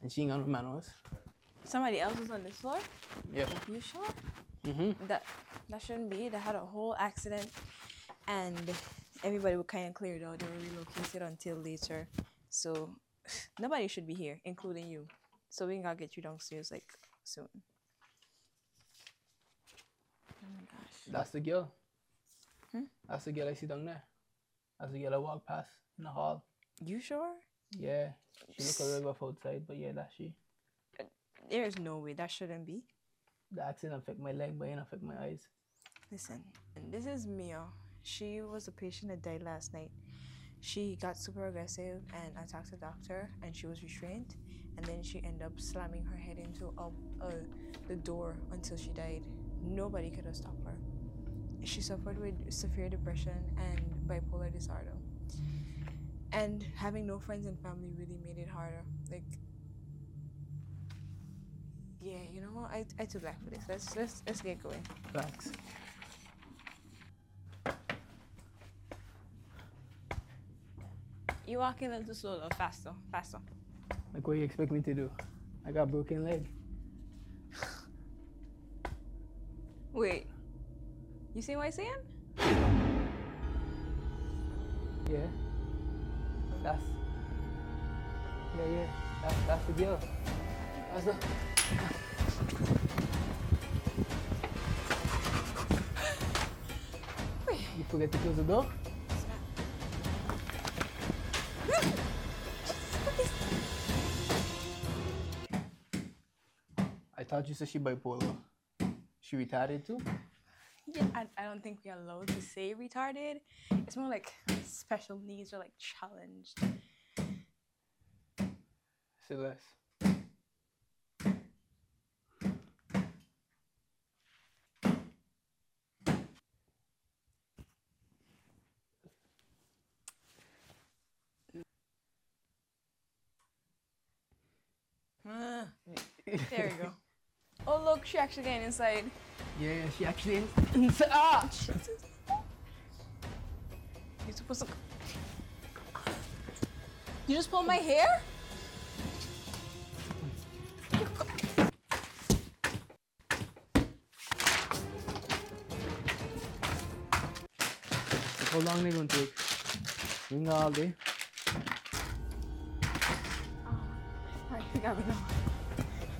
And she ain't got no manners. Somebody else was on this floor? Yeah. You sure? Mm-hmm. That shouldn't be. They had a whole accident, and everybody were kind of cleared out. They were relocated until later. So nobody should be here, including you. So we gotta get you downstairs like soon. Oh my gosh. That's the girl. Hmm? That's the girl I see down there. That's the girl I walk past in the hall. You sure? Yeah. She look a little rough outside, but yeah, that's she. There's no way that shouldn't be. The accident affect my leg, but it affect my eyes. Listen, this is Mia. She was a patient that died last night. She got super aggressive and attacked the doctor, and she was restrained. And then she ended up slamming her head into the door until she died. Nobody could have stopped her. She suffered with severe depression and bipolar disorder. And having no friends and family really made it harder. Like, yeah, you know what? I too black for this. Let's get going. Thanks. You walking a little slower, faster. Like what you expect me to do? I got a broken leg. Wait, you see what I'm saying? Yeah. That's the girl. That's the You forget to close the door? I thought you said she bipolar. She retarded too? Yeah, I don't think we're allowed to say retarded. It's more like special needs or like challenged. Say less. There we go. Oh look, she actually getting inside. Yeah, she actually ah! You're supposed to. You just pulled my hair? How long they gonna take? Ring all day. Alright, we gotta go.